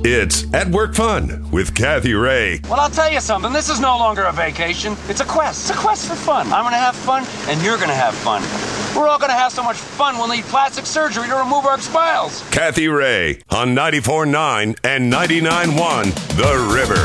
It's At Work Fun with Kathy Ray. Well, I'll tell you something. This is no longer a vacation. It's a quest. It's a quest for fun. I'm going to have fun, and you're going to have fun. We're all going to have so much fun we'll need plastic surgery to remove our smiles. Kathy Ray on 94.9 and 99.1 The River.